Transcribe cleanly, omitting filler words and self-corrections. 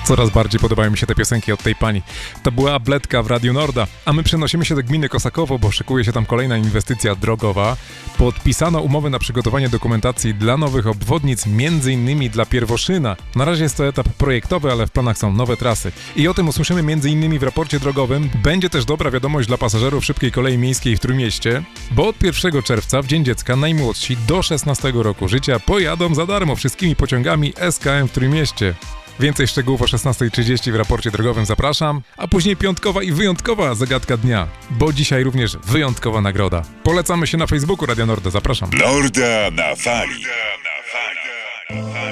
Coraz bardziej podobają mi się te piosenki od tej pani. To była Abletka w Radiu Norda, a my przenosimy się do gminy Kosakowo, bo szykuje się tam kolejna inwestycja drogowa. Podpisano umowę na przygotowanie dokumentacji dla nowych obwodnic, m.in. dla Pierwoszyna. Na razie jest to etap projektowy, ale w planach są nowe trasy. I o tym usłyszymy m.in. w raporcie drogowym. Będzie też dobra wiadomość dla pasażerów szybkiej kolei miejskiej w Trójmieście, bo od 1 czerwca w Dzień Dziecka najmłodsi do 16 roku życia pojadą za darmo wszystkimi pociągami SKM w Trójmieście. Więcej szczegółów o 16:30 w raporcie drogowym zapraszam, a później piątkowa i wyjątkowa zagadka dnia, bo dzisiaj również wyjątkowa nagroda. Polecamy się na Facebooku Radia Norda, zapraszam. Norda na fali.